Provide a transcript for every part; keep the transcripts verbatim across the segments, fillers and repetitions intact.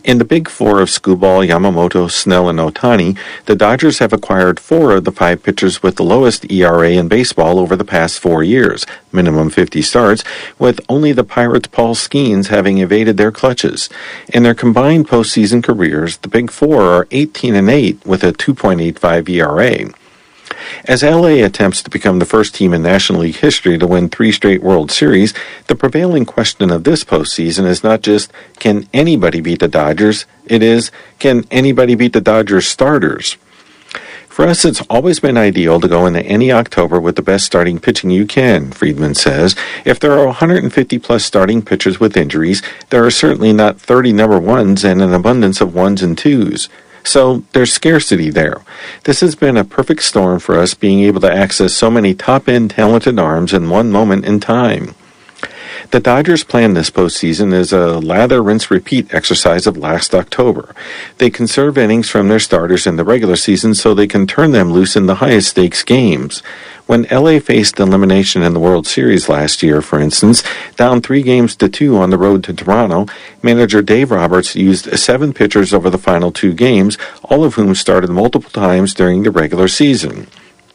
In the big four of Skubal, Yamamoto, Snell, and Ohtani, the Dodgers have acquired four of the five pitchers with the lowest E R A in baseball over the past four years, minimum fifty starts, with only the Pirates' Paul Skeens having evaded their clutches. In their combined postseason careers, the big four are eighteen and eight with a two point eight five E R A. As L A attempts to become the first team in National League history to win three straight World Series, the prevailing question of this postseason is not just, can anybody beat the Dodgers? It is, can anybody beat the Dodgers starters? For us, it's always been ideal to go into any October with the best starting pitching you can, Friedman says. If there are one hundred fifty plus starting pitchers with injuries, there are certainly not thirty number ones and an abundance of ones and twos. So there's scarcity there. This has been a perfect storm for us, being able to access so many top-end talented arms in one moment in time. The Dodgers' plan this postseason is a lather, rinse, repeat exercise of last October. They conserve innings from their starters in the regular season so they can turn them loose in the highest stakes games. When L A faced elimination in the World Series last year, for instance, down three games to two on the road to Toronto, manager Dave Roberts used seven pitchers over the final two games, all of whom started multiple times during the regular season.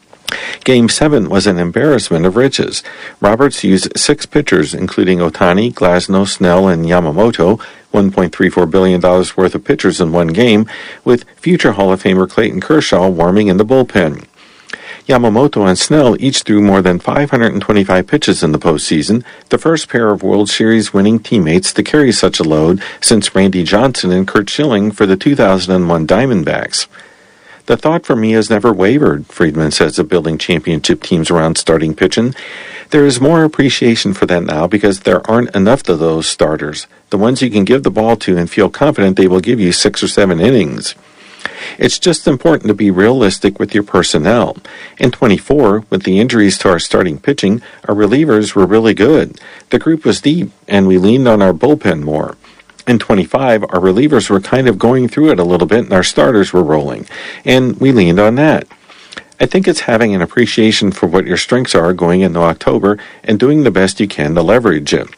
Game seven was an embarrassment of riches. Roberts used six pitchers, including Ohtani, Glasnow, Snell, and Yamamoto, one point three four billion dollars worth of pitchers in one game, with future Hall of Famer Clayton Kershaw warming in the bullpen. Yamamoto and Snell each threw more than five hundred twenty-five pitches in the postseason, the first pair of World Series winning teammates to carry such a load since Randy Johnson and Curt Schilling for the two thousand one Diamondbacks. The thought for me has never wavered, Friedman says, of building championship teams around starting pitching. There is more appreciation for that now because there aren't enough of those starters, the ones you can give the ball to and feel confident they will give you six or seven innings. It's just important to be realistic with your personnel. In twenty-four, with the injuries to our starting pitching, our relievers were really good. The group was deep, and we leaned on our bullpen more. In twenty-five, our relievers were kind of going through it a little bit, and our starters were rolling, and we leaned on that. I think it's having an appreciation for what your strengths are going into October and doing the best you can to leverage it.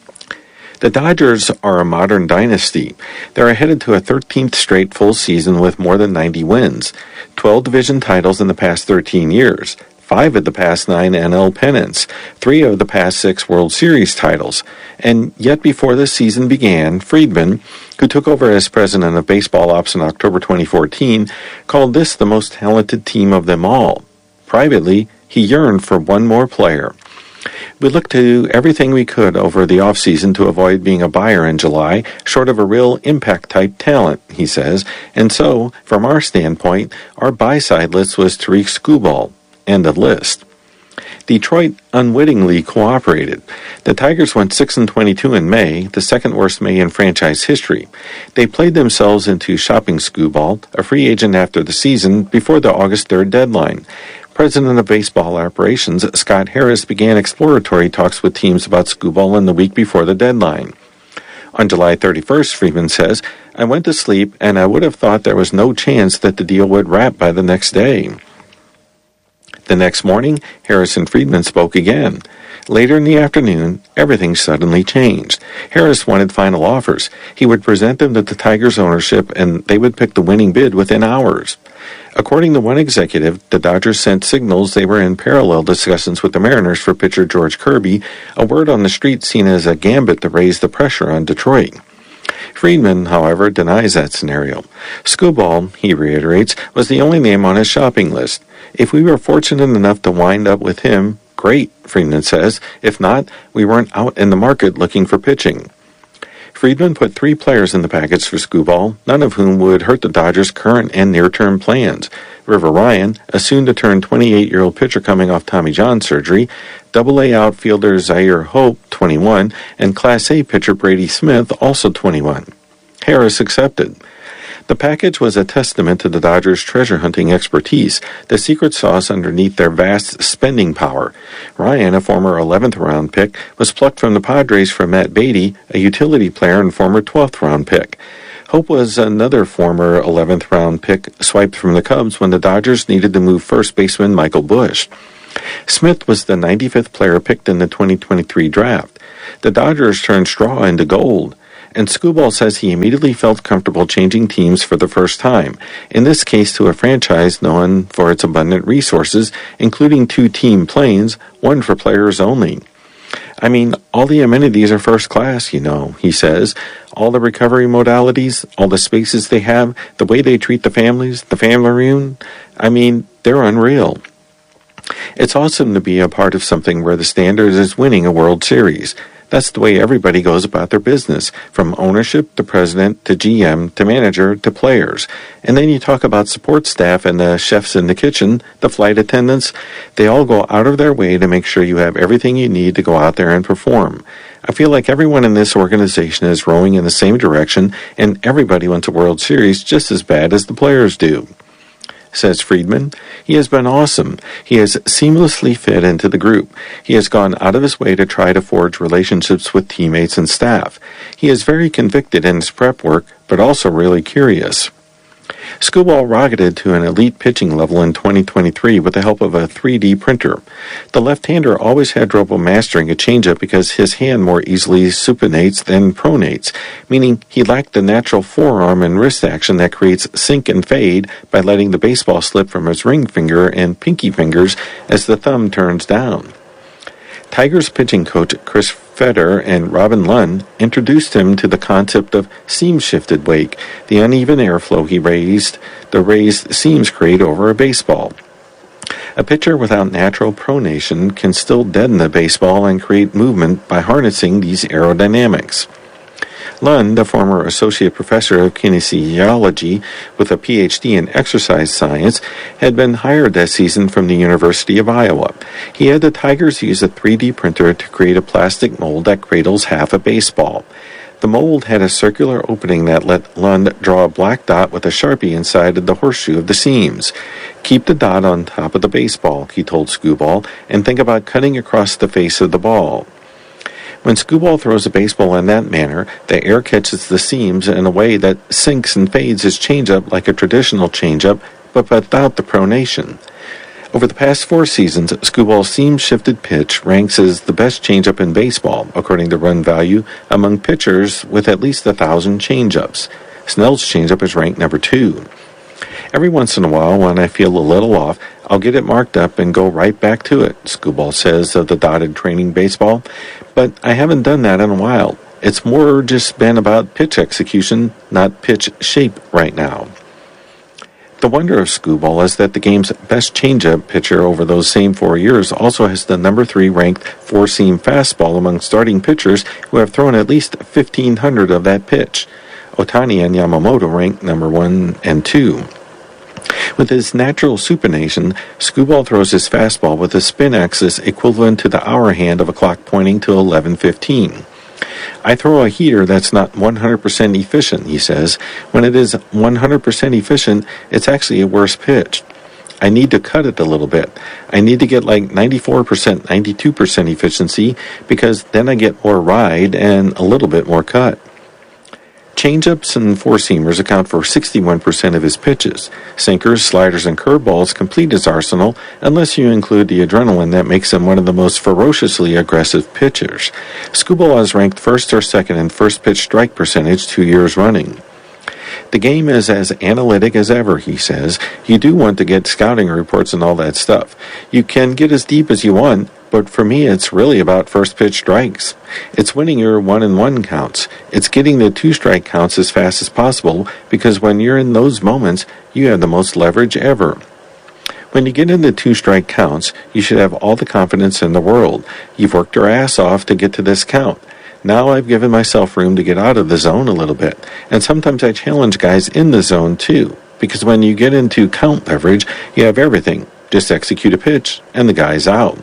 The Dodgers are a modern dynasty. They're headed to a thirteenth straight full season with more than ninety wins, twelve division titles in the past thirteen years, five of the past nine N L pennants, three of the past six World Series titles. And yet before this season began, Friedman, who took over as president of baseball ops in October twenty fourteen, called this the most talented team of them all. Privately, he yearned for one more player. We looked to do everything we could over the offseason to avoid being a buyer in July, short of a real impact-type talent, he says, and so, from our standpoint, our buy-side list was Tarik Skubal. End of list. Detroit unwittingly cooperated. The Tigers went six and twenty-two in May, the second worst May in franchise history. They played themselves into shopping Skubal, a free agent after the season, before the August third deadline. President of Baseball Operations, Scott Harris, began exploratory talks with teams about Skubal in the week before the deadline. On July thirty-first, Friedman says, I went to sleep and I would have thought there was no chance that the deal would wrap by the next day. The next morning, Harris and Friedman spoke again. Later in the afternoon, everything suddenly changed. Harris wanted final offers. He would present them to the Tigers' ownership, and they would pick the winning bid within hours. According to one executive, the Dodgers sent signals they were in parallel discussions with the Mariners for pitcher George Kirby, a word on the street seen as a gambit to raise the pressure on Detroit. Friedman, however, denies that scenario. Skubal, he reiterates, was the only name on his shopping list. If we were fortunate enough to wind up with him, great, Friedman says. If not, we weren't out in the market looking for pitching. Friedman put three players in the package for Skubal, none of whom would hurt the Dodgers' current and near-term plans. River Ryan, a soon-to-turn twenty-eight-year-old pitcher coming off Tommy John surgery, Double-A outfielder Zaire Hope, twenty-one, and Class A pitcher Brady Smith, also twenty-one. Harris accepted. The package was a testament to the Dodgers' treasure-hunting expertise, the secret sauce underneath their vast spending power. Ryan, a former eleventh-round pick, was plucked from the Padres for Matt Beatty, a utility player and former twelfth-round pick. Hope was another former eleventh-round pick swiped from the Cubs when the Dodgers needed to move first baseman Michael Busch. Smith was the ninety-fifth player picked in the twenty twenty-three draft. The Dodgers turned straw into gold. and Skubal says he immediately felt comfortable changing teams for the first time, in this case to a franchise known for its abundant resources, including two team planes, one for players only. I mean, all the amenities are first class, you know, he says. All the recovery modalities, all the spaces they have, the way they treat the families, the family room, I mean, they're unreal. It's awesome to be a part of something where the standard is winning a World Series. That's the way everybody goes about their business, from ownership to president to G M to manager to players. And then you talk about support staff and the chefs in the kitchen, the flight attendants. They all go out of their way to make sure you have everything you need to go out there and perform. I feel like everyone in this organization is rowing in the same direction, and everybody wants a World Series just as bad as the players do. Says Friedman. He has been awesome. He has seamlessly fit into the group. He has gone out of his way to try to forge relationships with teammates and staff. He is very convicted in his prep work, but also really curious. Skubal rocketed to an elite pitching level in twenty twenty-three with the help of a three D printer. The left-hander always had trouble mastering a changeup because his hand more easily supinates than pronates, meaning he lacked the natural forearm and wrist action that creates sink and fade by letting the baseball slip from his ring finger and pinky fingers as the thumb turns down. Tigers pitching coach Chris Fetter and Robin Lund introduced him to the concept of seam-shifted wake, the uneven airflow he raised, the raised seams create over a baseball. A pitcher without natural pronation can still deaden the baseball and create movement by harnessing these aerodynamics. Lund, a former associate professor of kinesiology with a P H D in exercise science, had been hired that season from the University of Iowa. He had the Tigers use a three D printer to create a plastic mold that cradles half a baseball. The mold had a circular opening that let Lund draw a black dot with a Sharpie inside of the horseshoe of the seams. Keep the dot on top of the baseball, he told Skubal, and think about cutting across the face of the ball. When Skubal throws a baseball in that manner, the air catches the seams in a way that sinks and fades his changeup like a traditional changeup, but without the pronation. Over the past four seasons, Skubal's seam-shifted pitch ranks as the best changeup in baseball, according to run value, among pitchers with at least a thousand changeups. Snell's changeup is ranked number two. Every once in a while, when I feel a little off, I'll get it marked up and go right back to it, Skubal says of the dotted training baseball. But I haven't done that in a while. It's more just been about pitch execution, not pitch shape right now. The wonder of Skubal is that the game's best changeup pitcher over those same four years also has the number three ranked four-seam fastball among starting pitchers who have thrown at least fifteen hundred of that pitch. Ohtani and Yamamoto ranked number one and two. With his natural supination, Skubal throws his fastball with a spin axis equivalent to the hour hand of a clock pointing to eleven fifteen. I throw a heater that's not one hundred percent efficient, he says. When it is one hundred percent efficient, it's actually a worse pitch. I need to cut it a little bit. I need to get like ninety-four percent, ninety-two percent efficiency because then I get more ride and a little bit more cut. Changeups and four-seamers account for sixty-one percent of his pitches. Sinkers, sliders, and curveballs complete his arsenal, unless you include the adrenaline that makes him one of the most ferociously aggressive pitchers. Skubal is ranked first or second in first pitch strike percentage two years running. The game is as analytic as ever, he says. You do want to get scouting reports and all that stuff. You can get as deep as you want, but for me it's really about first pitch strikes. It's winning your one and one counts. It's getting the two strike counts as fast as possible, because when you're in those moments, you have the most leverage ever. When you get into two strike counts, you should have all the confidence in the world. You've worked your ass off to get to this count. Now I've given myself room to get out of the zone a little bit, and sometimes I challenge guys in the zone too, because when you get into count leverage, you have everything. Just execute a pitch, and the guy's out.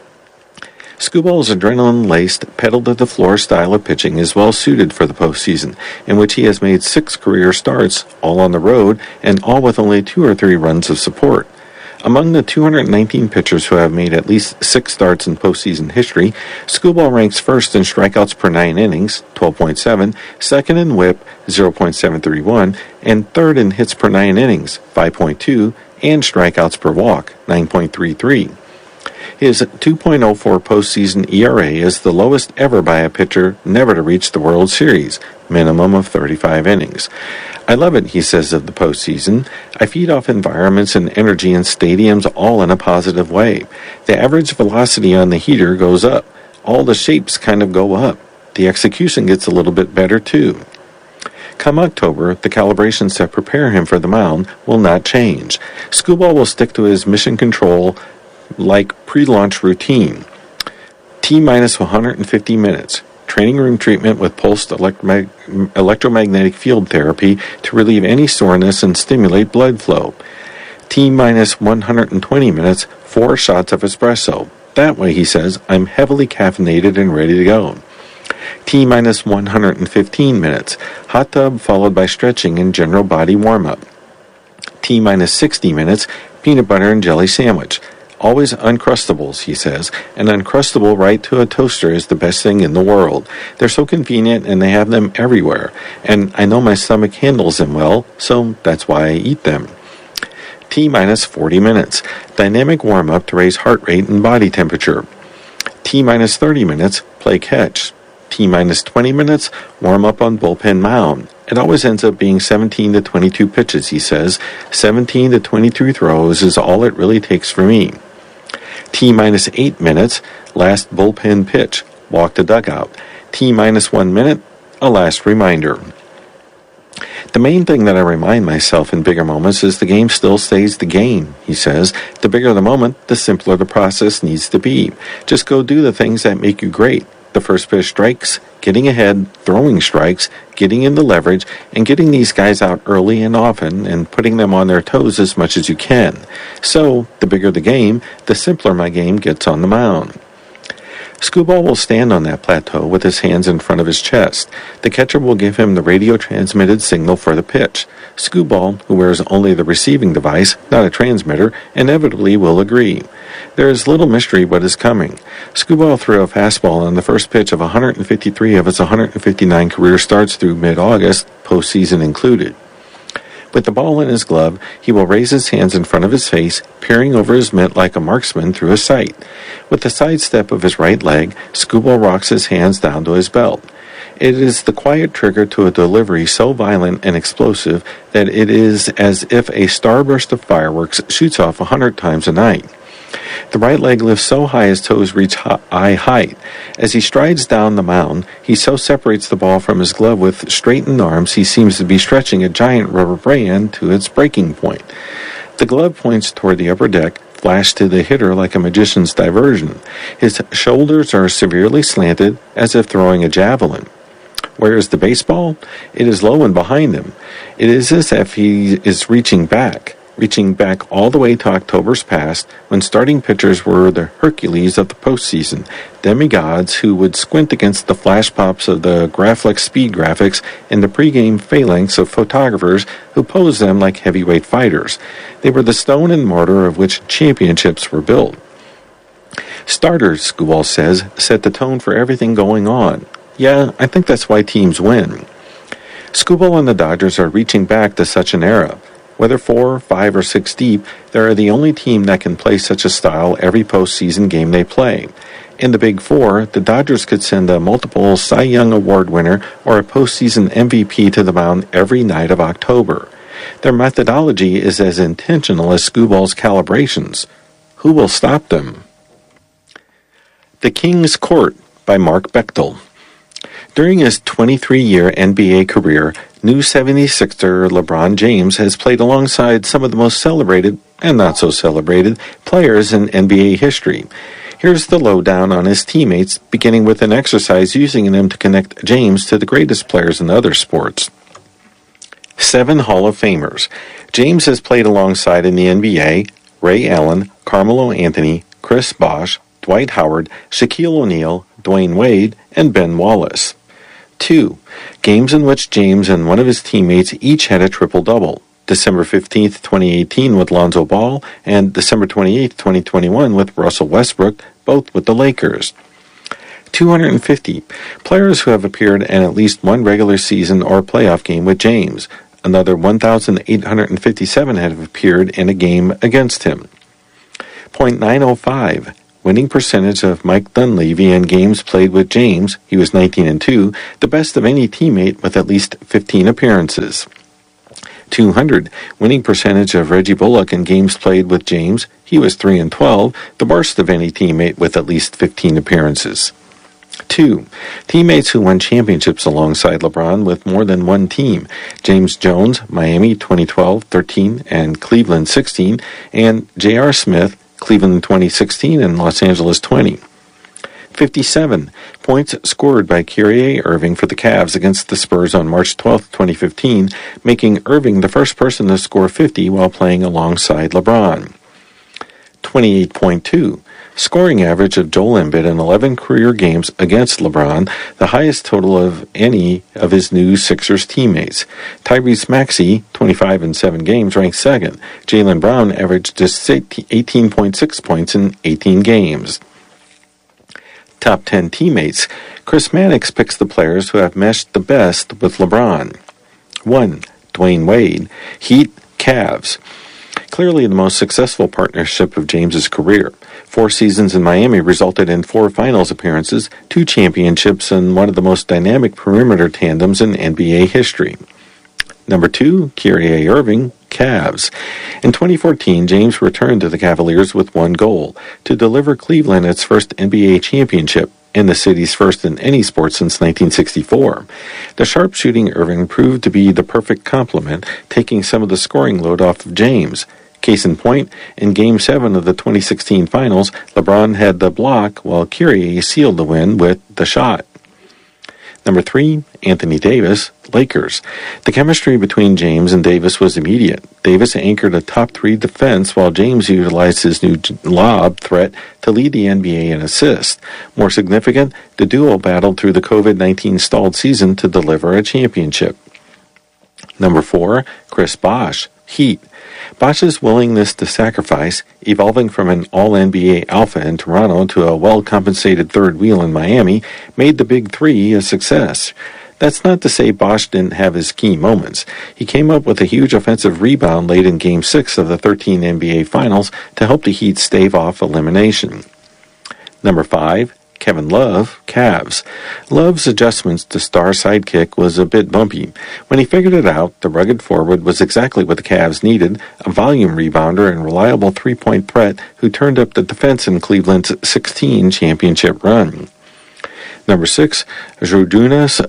Skubal's adrenaline-laced, pedal-to-the-floor style of pitching is well suited for the postseason, in which he has made six career starts, all on the road, and all with only two or three runs of support. Among the two hundred nineteen pitchers who have made at least six starts in postseason history, Skubal ranks first in strikeouts per nine innings, twelve point seven, second in whip, zero point seven three one, and third in hits per nine innings, five point two, and strikeouts per walk, nine point three three. His two point oh four postseason E R A is the lowest ever by a pitcher never to reach the World Series, minimum of thirty-five innings. I love it, he says of the postseason. I feed off environments and energy in stadiums all in a positive way. The average velocity on the heater goes up. All the shapes kind of go up. The execution gets a little bit better too. Come October, the calibrations that prepare him for the mound will not change. Skubal will stick to his mission control like pre-launch routine. T minus one hundred fifty minutes. Training room treatment with pulsed electromag- electromagnetic field therapy to relieve any soreness and stimulate blood flow. T minus one hundred twenty minutes, four shots of espresso. That way, he says, I'm heavily caffeinated and ready to go. T minus one hundred fifteen minutes, hot tub followed by stretching and general body warm-up. T minus sixty minutes, peanut butter and jelly sandwich. Always Uncrustables, he says. An Uncrustable right to a toaster is the best thing in the world. They're so convenient and they have them everywhere. And I know my stomach handles them well, so that's why I eat them. T minus forty minutes. Dynamic warm-up to raise heart rate and body temperature. T minus thirty minutes. Play catch. T minus twenty minutes. Warm up on bullpen mound. It always ends up being seventeen to twenty-two pitches, he says. seventeen to twenty-two throws is all it really takes for me. T minus eight minutes, last bullpen pitch, walk the dugout. T minus one minute, a last reminder. The main thing that I remind myself in bigger moments is the game still stays the game, he says. The bigger the moment, the simpler the process needs to be. Just go do the things that make you great. The first pitch strikes, getting ahead, throwing strikes, getting into leverage, and getting these guys out early and often, and putting them on their toes as much as you can. So, the bigger the game, the simpler my game gets on the mound. Skubal will stand on that plateau with his hands in front of his chest. The catcher will give him the radio-transmitted signal for the pitch. Skubal, who wears only the receiving device, not a transmitter, inevitably will agree. There is little mystery what is coming. Skubal threw a fastball on the first pitch of one hundred fifty-three of his one hundred fifty-nine career starts through mid-August, postseason included. With the ball in his glove, he will raise his hands in front of his face, peering over his mitt like a marksman through a sight. With the sidestep of his right leg, Skubal rocks his hands down to his belt. It is the quiet trigger to a delivery so violent and explosive that it is as if a starburst of fireworks shoots off a hundred times a night. The right leg lifts so high his toes reach eye height. As he strides down the mound, he so separates the ball from his glove with straightened arms he seems to be stretching a giant rubber band to its breaking point. The glove points toward the upper deck, flashed to the hitter like a magician's diversion. His shoulders are severely slanted, as if throwing a javelin. Where is the baseball? It is low and behind him. It is as if he is reaching back. reaching back all the way to October's past, when starting pitchers were the Hercules of the postseason, demigods who would squint against the flash pops of the Graflex speed graphics and the pregame phalanx of photographers who posed them like heavyweight fighters. They were the stone and mortar of which championships were built. Starters, Skubal says, set the tone for everything going on. Yeah, I think that's why teams win. Skubal and the Dodgers are reaching back to such an era. Whether four, five, or six deep, they are the only team that can play such a style every postseason game they play. In the Big Four, the Dodgers could send a multiple Cy Young Award winner or a postseason M V P to the mound every night of October. Their methodology is as intentional as Skubal's calibrations. Who will stop them? The King's Court by Mark Bechtel. During his twenty-three-year N B A career, new seventy-sixer LeBron James has played alongside some of the most celebrated, and not so celebrated, players in N B A history. Here's the lowdown on his teammates, beginning with an exercise using them to connect James to the greatest players in other sports. Seven Hall of Famers. James has played alongside in the N B A Ray Allen, Carmelo Anthony, Chris Bosh, Dwight Howard, Shaquille O'Neal, Dwayne Wade, and Ben Wallace. Two. Games in which James and one of his teammates each had a triple-double. December fifteenth, twenty eighteen with Lonzo Ball, and December twenty-eighth, twenty twenty-one with Russell Westbrook, both with the Lakers. two hundred fifty. Players who have appeared in at least one regular season or playoff game with James. Another one thousand eight hundred fifty-seven have appeared in a game against him. point nine oh five. winning percentage of Mike Dunleavy in games played with James, he was nineteen and two, the best of any teammate with at least fifteen appearances. two hundred, winning percentage of Reggie Bullock in games played with James, he was three and twelve, the worst of any teammate with at least fifteen appearances. Two, teammates who won championships alongside LeBron with more than one team. James Jones, Miami, twenty twelve, thirteen, and Cleveland, sixteen, and J R. Smith, Cleveland, twenty sixteen, and Los Angeles, twenty. fifty-seven, points scored by Kyrie Irving for the Cavs against the Spurs on March twelfth, twenty fifteen, making Irving the first person to score fifty while playing alongside LeBron. twenty-eight point two, scoring average of Joel Embiid in eleven career games against LeBron, the highest total of any of his new Sixers teammates. Tyrese Maxey, twenty-five in seven games, ranked second. Jaylen Brown averaged just eighteen point six points in eighteen games. Top ten teammates. Chris Mannix picks the players who have meshed the best with LeBron. one. Dwayne Wade, Heat, Cavs. Clearly the most successful partnership of James's career. Four seasons in Miami resulted in four finals appearances, two championships, and one of the most dynamic perimeter tandems in N B A history. Number two, Kyrie Irving, Cavs. In twenty fourteen, James returned to the Cavaliers with one goal, to deliver Cleveland its first N B A championship, and the city's first in any sport since nineteen sixty-four. The sharpshooting Irving proved to be the perfect complement, taking some of the scoring load off of James. Case in point, in Game seven of the twenty sixteen Finals, LeBron had the block while Kyrie sealed the win with the shot. Number three, Anthony Davis, Lakers. The chemistry between James and Davis was immediate. Davis anchored a top three defense while James utilized his new lob threat to lead the N B A in assists. More significant, the duo battled through the covid nineteen stalled season to deliver a championship. Number four, Chris Bosh, Heat. Bosh's willingness to sacrifice, evolving from an all-N B A alpha in Toronto to a well-compensated third wheel in Miami, made the Big Three a success. That's not to say Bosh didn't have his key moments. He came up with a huge offensive rebound late in Game six of the thirteen N B A Finals to help the Heat stave off elimination. Number five, Kevin Love, Cavs. Love's adjustments to star sidekick was a bit bumpy. When he figured it out, the rugged forward was exactly what the Cavs needed, a volume rebounder and reliable three-point threat who turned up the defense in Cleveland's sixteen championship run. Number six, Zydrunas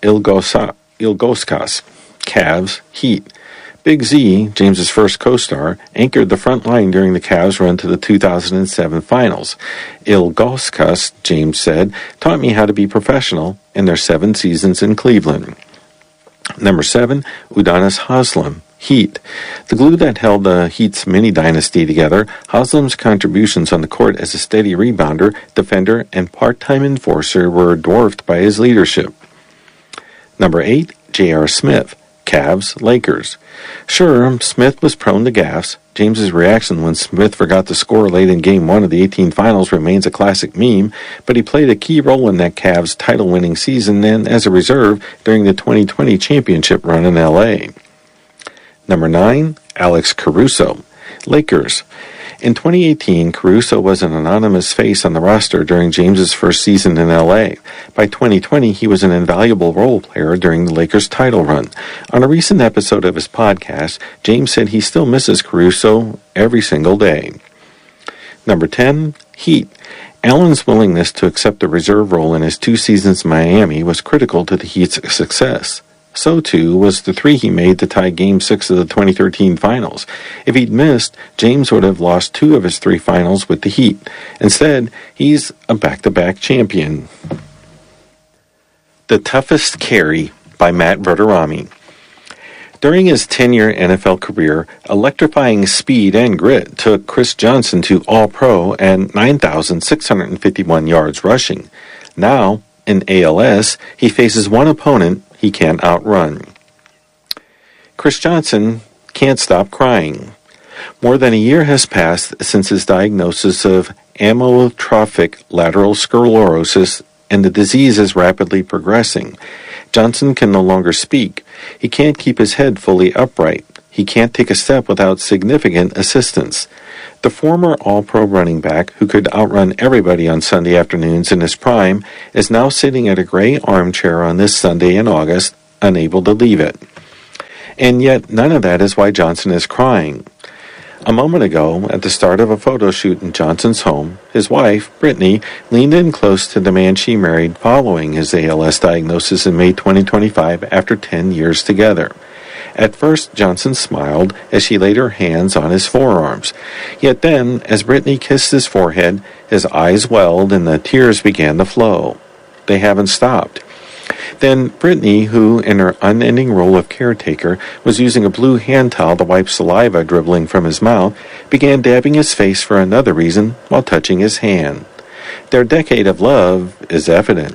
Ilgauskas, Cavs, Heat. Big Z, James's first co-star, anchored the front line during the Cavs' run to the two thousand seven Finals. Ilgauskas, James said, taught me how to be professional in their seven seasons in Cleveland. Number seven, Udonis Haslem, Heat. The glue that held the Heat's mini-dynasty together, Haslem's contributions on the court as a steady rebounder, defender, and part-time enforcer were dwarfed by his leadership. Number eight, J R. Smith, Cavs, Lakers. Sure, Smith was prone to gaffes. James's reaction when Smith forgot to score late in Game one of the eighteen Finals remains a classic meme, but he played a key role in that Cavs title-winning season and as a reserve during the twenty twenty championship run in L A. Number nine, Alex Caruso, Lakers. In twenty eighteen, Caruso was an anonymous face on the roster during James's first season in L A. By twenty twenty, he was an invaluable role player during the Lakers' title run. On a recent episode of his podcast, James said he still misses Caruso every single day. Number ten, Heat. Allen's willingness to accept a reserve role in his two seasons in Miami was critical to the Heat's success. So, too, was the three he made to tie Game six of the twenty thirteen Finals. If he'd missed, James would have lost two of his three finals with the Heat. Instead, he's a back-to-back champion. The Toughest Carry by Matt Verderami. During his ten-year N F L career, electrifying speed and grit took Chris Johnson to All-Pro and nine thousand six hundred fifty-one yards rushing. Now, in A L S, he faces one opponent he can't outrun. Chris Johnson can't stop crying. More than a year has passed since his diagnosis of amyotrophic lateral sclerosis, and the disease is rapidly progressing. Johnson can no longer speak. He can't keep his head fully upright. He he can't take a step without significant assistance. The former All-Pro running back, who could outrun everybody on Sunday afternoons in his prime, is now sitting at a gray armchair on this Sunday in August, unable to leave it. And yet none of that is why Johnson is crying. A moment ago, at the start of a photo shoot in Johnson's home, his wife, Brittany, leaned in close to the man she married following his A L S diagnosis in May twenty twenty-five after ten years together. At first, Johnson smiled as she laid her hands on his forearms. Yet then, as Brittany kissed his forehead, his eyes welled and the tears began to flow. They haven't stopped. Then Brittany, who, in her unending role of caretaker, was using a blue hand towel to wipe saliva dribbling from his mouth, began dabbing his face for another reason while touching his hand. Their decade of love is evident.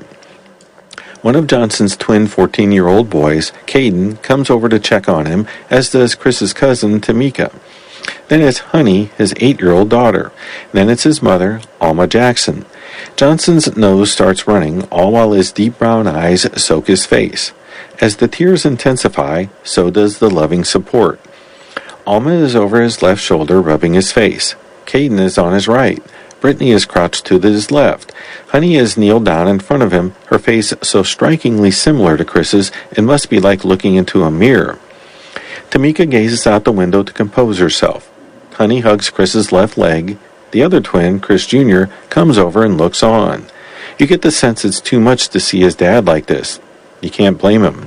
One of Johnson's twin fourteen-year-old boys, Caden, comes over to check on him, as does Chris's cousin, Tamika. Then it's Honey, his eight-year-old daughter. Then it's his mother, Alma Jackson. Johnson's nose starts running, all while his deep brown eyes soak his face. As the tears intensify, so does the loving support. Alma is over his left shoulder, rubbing his face. Caden is on his right. Brittany is crouched to his left. Honey is kneeled down in front of him, her face so strikingly similar to Chris's, it must be like looking into a mirror. Tamika gazes out the window to compose herself. Honey hugs Chris's left leg. The other twin, Chris Junior, comes over and looks on. You get the sense it's too much to see his dad like this. You can't blame him.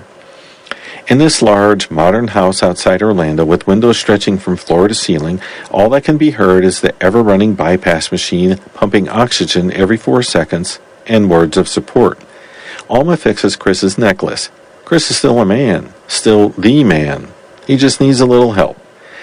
In this large, modern house outside Orlando with windows stretching from floor to ceiling, all that can be heard is the ever-running bypass machine pumping oxygen every four seconds and words of support. Alma fixes Chris's necklace. Chris is still a man, still the man. He just needs a little help.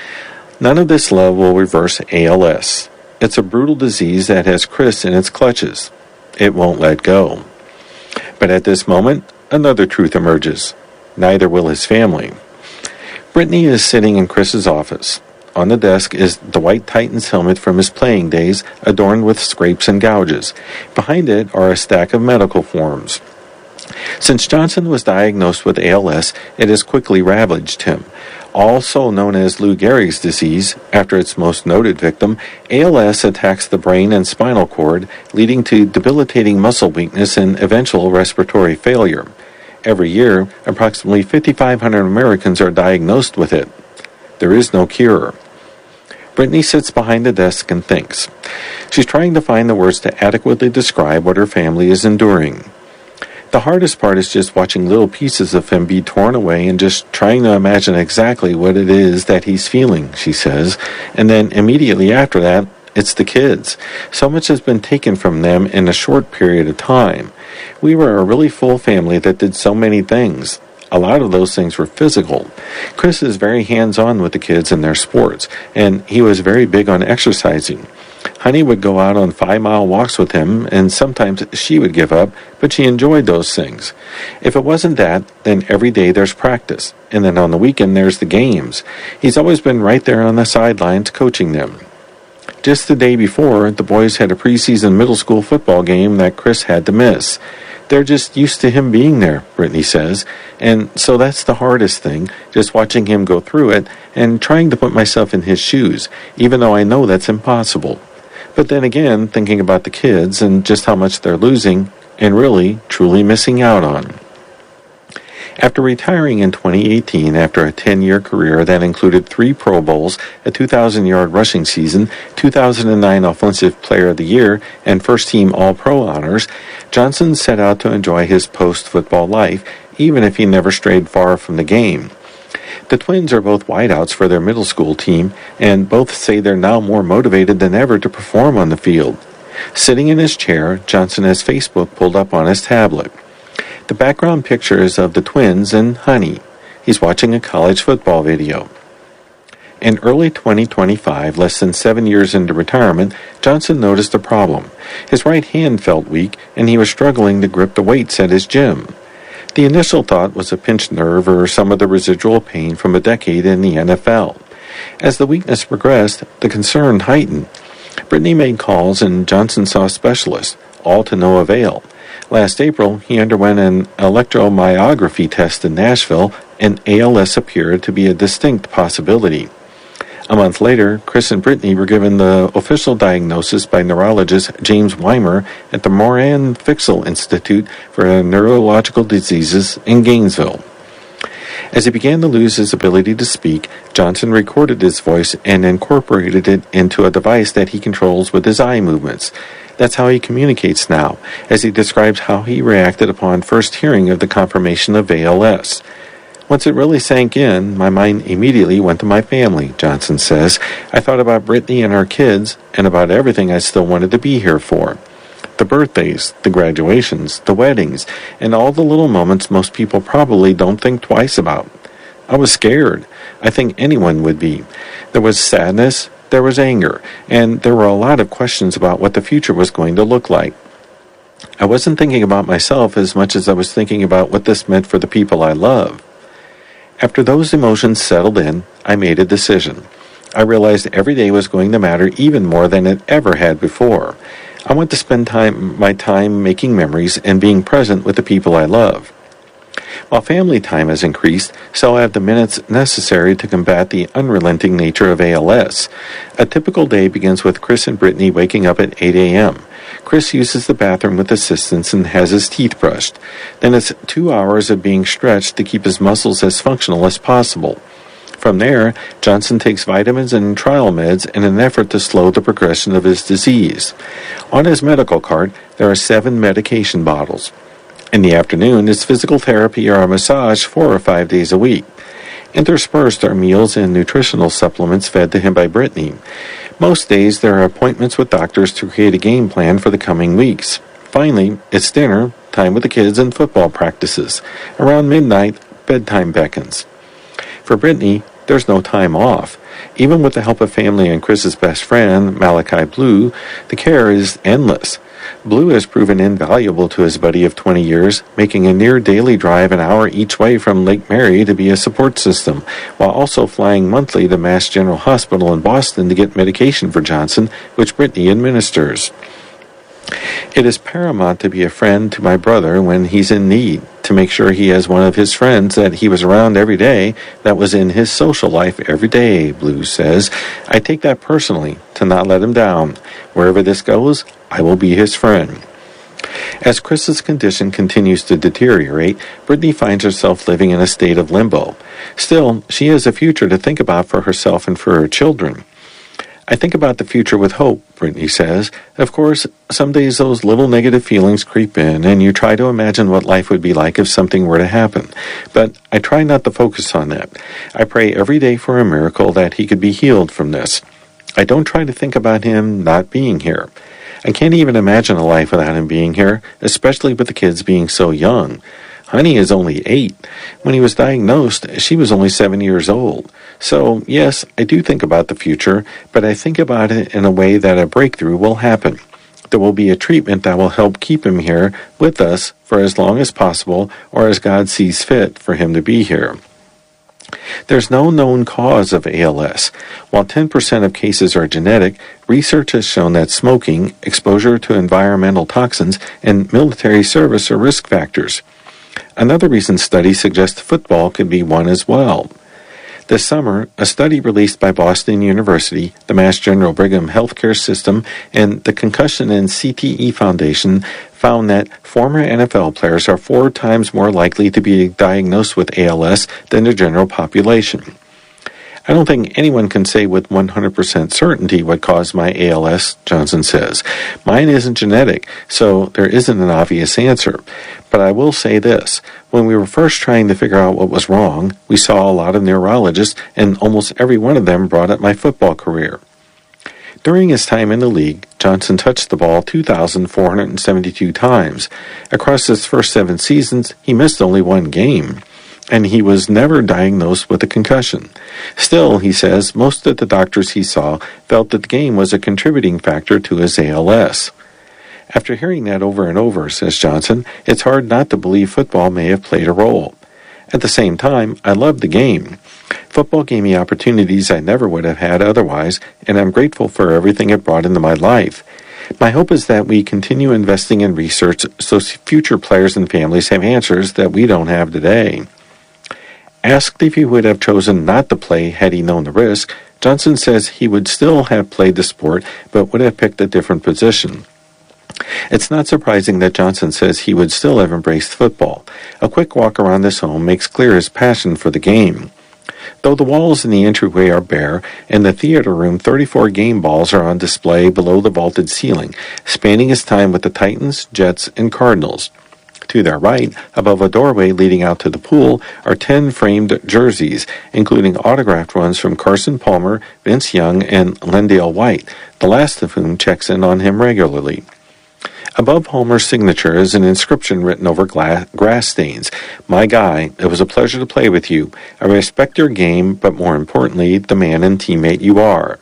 None of this love will reverse A L S. It's a brutal disease that has Chris in its clutches. It won't let go. But at this moment, another truth emerges. Neither will his family. Brittany is sitting in Chris's office. On the desk is the white Titans helmet from his playing days, adorned with scrapes and gouges. Behind it are a stack of medical forms. Since Johnson was diagnosed with A L S, it has quickly ravaged him. Also known as Lou Gehrig's disease, after its most noted victim, A L S attacks the brain and spinal cord, leading to debilitating muscle weakness and eventual respiratory failure. Every year, approximately fifty-five hundred Americans are diagnosed with it. There is no cure. Brittany sits behind the desk and thinks. She's trying to find the words to adequately describe what her family is enduring. The hardest part is just watching little pieces of him be torn away and just trying to imagine exactly what it is that he's feeling, she says. And then immediately after that, it's the kids. So much has been taken from them in a short period of time. We were a really full family that did so many things. A lot of those things were physical. Chris is very hands-on with the kids and their sports, and he was very big on exercising. Honey would go out on five-mile walks with him, and sometimes she would give up, but she enjoyed those things. If it wasn't that, then every day there's practice, and then on the weekend there's the games. He's always been right there on the sidelines coaching them. Just the day before, the boys had a preseason middle school football game that Chris had to miss. They're just used to him being there, Brittany says, and so that's the hardest thing, just watching him go through it and trying to put myself in his shoes, even though I know that's impossible. But then again, thinking about the kids and just how much they're losing and really, truly missing out on. After retiring in twenty eighteen after a ten-year career that included three Pro Bowls, a two thousand yard rushing season, two thousand nine Offensive Player of the Year, and first-team All-Pro honors, Johnson set out to enjoy his post-football life, even if he never strayed far from the game. The twins are both wideouts for their middle school team, and both say they're now more motivated than ever to perform on the field. Sitting in his chair, Johnson has Facebook pulled up on his tablet. The background picture is of the twins and Honey. He's watching a college football video. In early twenty twenty-five, less than seven years into retirement, Johnson noticed a problem. His right hand felt weak, and he was struggling to grip the weights at his gym. The initial thought was a pinched nerve or some of the residual pain from a decade in the N F L. As the weakness progressed, the concern heightened. Brittany made calls, and Johnson saw specialists, all to no avail. Last April, he underwent an electromyography test in Nashville, and A L S appeared to be a distinct possibility. A month later, Chris and Brittany were given the official diagnosis by neurologist James Weimer at the Moran Fixel Institute for Neurological Diseases in Gainesville. As he began to lose his ability to speak, Johnson recorded his voice and incorporated it into a device that he controls with his eye movements. That's how he communicates now, as he describes how he reacted upon first hearing of the confirmation of A L S. Once it really sank in, my mind immediately went to my family, Johnson says. I thought about Brittany and our kids, and about everything I still wanted to be here for. The birthdays, the graduations, the weddings, and all the little moments most people probably don't think twice about. I was scared. I think anyone would be. There was sadness, there was anger, and there were a lot of questions about what the future was going to look like. I wasn't thinking about myself as much as I was thinking about what this meant for the people I love. After those emotions settled in, I made a decision. I realized every day was going to matter even more than it ever had before. I want to spend time, my time making memories and being present with the people I love. While family time has increased, so have the minutes necessary to combat the unrelenting nature of A L S. A typical day begins with Chris and Brittany waking up at eight a.m. Chris uses the bathroom with assistance and has his teeth brushed. Then it's two hours of being stretched to keep his muscles as functional as possible. From there, Johnson takes vitamins and trial meds in an effort to slow the progression of his disease. On his medical card, there are seven medication bottles. In the afternoon, it's physical therapy or a massage four or five days a week. Interspersed are meals and nutritional supplements fed to him by Brittany. Most days, there are appointments with doctors to create a game plan for the coming weeks. Finally, it's dinner, time with the kids, and football practices. Around midnight, bedtime beckons. For Brittany, there's no time off. Even with the help of family and Chris's best friend, Malachi Blue, the care is endless. Blue has proven invaluable to his buddy of twenty years, making a near-daily drive an hour each way from Lake Mary to be a support system, while also flying monthly to Mass General Hospital in Boston to get medication for Johnson, which Brittany administers. It is paramount to be a friend to my brother when he's in need, to make sure he has one of his friends that he was around every day, that was in his social life every day, Blue says. I take that personally, to not let him down. Wherever this goes, I will be his friend. As Chris's condition continues to deteriorate, Brittany finds herself living in a state of limbo. Still, she has a future to think about for herself and for her children. I think about the future with hope, Brittany says. Of course, some days those little negative feelings creep in, and you try to imagine what life would be like if something were to happen. But I try not to focus on that. I pray every day for a miracle that he could be healed from this. I don't try to think about him not being here. I can't even imagine a life without him being here, especially with the kids being so young. Honey is only eight. When he was diagnosed, she was only seven years old. So, yes, I do think about the future, but I think about it in a way that a breakthrough will happen. There will be a treatment that will help keep him here with us for as long as possible, or as God sees fit for him to be here. There's no known cause of A L S. While ten percent of cases are genetic, research has shown that smoking, exposure to environmental toxins, and military service are risk factors. Another recent study suggests football could be one as well. This summer, a study released by Boston University, the Mass General Brigham Healthcare System, and the Concussion and C T E Foundation found that former N F L players are four times more likely to be diagnosed with A L S than the general population. I don't think anyone can say with one hundred percent certainty what caused my A L S, Johnson says. Mine isn't genetic, so there isn't an obvious answer. But I will say this. When we were first trying to figure out what was wrong, we saw a lot of neurologists, and almost every one of them brought up my football career. During his time in the league, Johnson touched the ball two thousand four hundred seventy-two times. Across his first seven seasons, he missed only one game, and he was never diagnosed with a concussion. Still, he says, most of the doctors he saw felt that the game was a contributing factor to his A L S. After hearing that over and over, says Johnson, it's hard not to believe football may have played a role. At the same time, I love the game. Football gave me opportunities I never would have had otherwise, and I'm grateful for everything it brought into my life. My hope is that we continue investing in research so future players and families have answers that we don't have today. Asked if he would have chosen not to play had he known the risk, Johnson says he would still have played the sport, but would have picked a different position. It's not surprising that Johnson says he would still have embraced football. A quick walk around his home makes clear his passion for the game. Though the walls in the entryway are bare, in the theater room thirty-four game balls are on display below the vaulted ceiling, spanning his time with the Titans, Jets, and Cardinals. To their right, above a doorway leading out to the pool, are ten framed jerseys, including autographed ones from Carson Palmer, Vince Young, and Lendale White, the last of whom checks in on him regularly. Above Homer's signature is an inscription written over gla- grass stains. "My guy, it was a pleasure to play with you. I respect your game, but more importantly, the man and teammate you are."